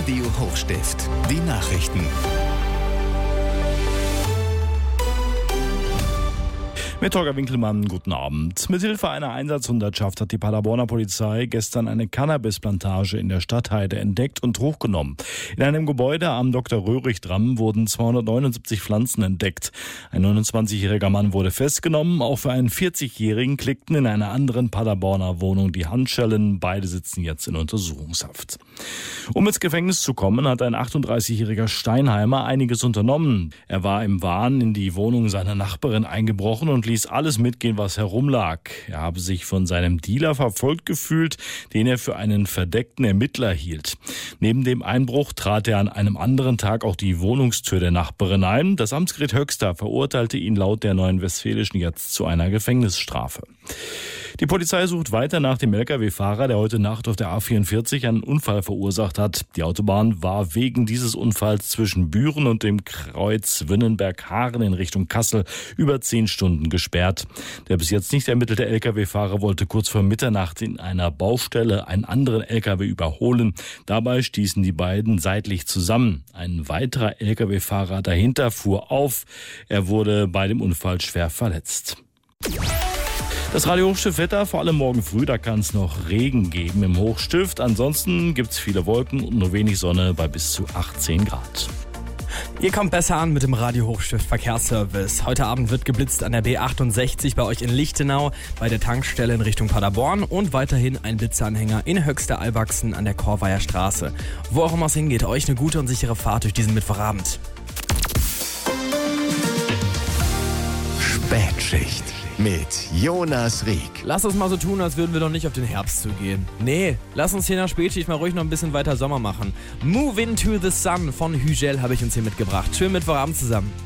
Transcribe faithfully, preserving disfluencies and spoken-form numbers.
Radio Hochstift. Die Nachrichten. Mit Holger Winkelmann, guten Abend. Mithilfe einer Einsatzhundertschaft hat die Paderborner Polizei gestern eine Cannabisplantage in der Stadtheide entdeckt und hochgenommen. In einem Gebäude am Doktor Röhrig-Damm wurden zweihundertneunundsiebzig Pflanzen entdeckt. Ein neunundzwanzigjähriger Mann wurde festgenommen. Auch für einen vierzigjährigen klickten in einer anderen Paderborner Wohnung die Handschellen. Beide sitzen jetzt in Untersuchungshaft. Um ins Gefängnis zu kommen, hat ein achtunddreißigjähriger Steinheimer einiges unternommen. Er war im Wahn in die Wohnung seiner Nachbarin eingebrochen und ließ alles mitgehen, was herumlag. Er habe sich von seinem Dealer verfolgt gefühlt, den er für einen verdeckten Ermittler hielt. Neben dem Einbruch trat er an einem anderen Tag auch die Wohnungstür der Nachbarin ein. Das Amtsgericht Höxter verurteilte ihn laut der Neuen Westfälischen jetzt zu einer Gefängnisstrafe. Die Polizei sucht weiter nach dem L K W-Fahrer, der heute Nacht auf der A vierundvierzig einen Unfall verursacht hat. Die Autobahn war wegen dieses Unfalls zwischen Büren und dem Kreuz Wünnenberg-Haaren in Richtung Kassel über zehn Stunden gesperrt. Der bis jetzt nicht ermittelte L K W-Fahrer wollte kurz vor Mitternacht in einer Baustelle einen anderen L K W überholen. Dabei stießen die beiden seitlich zusammen. Ein weiterer L K W-Fahrer dahinter fuhr auf. Er wurde bei dem Unfall schwer verletzt. Das Radio Hochstift Wetter, vor allem morgen früh, da kann es noch Regen geben im Hochstift. Ansonsten gibt es viele Wolken und nur wenig Sonne bei bis zu achtzehn Grad. Ihr kommt besser an mit dem Radio Hochstift Verkehrsservice. Heute Abend wird geblitzt an der B achtundsechzig bei euch in Lichtenau, bei der Tankstelle in Richtung Paderborn und weiterhin ein Blitzeanhänger in Höxter-Albachsen an der Korveier Straße. Wo auch immer es hingeht, euch eine gute und sichere Fahrt durch diesen Mittwochabend. Spätschicht mit Jonas Rieck. Lass uns mal so tun, als würden wir noch nicht auf den Herbst zugehen. Nee, lass uns hier nach Spätschicht mal ruhig noch ein bisschen weiter Sommer machen. Move into the Sun von Hügel habe ich uns hier mitgebracht. Schönen Mittwochabend zusammen.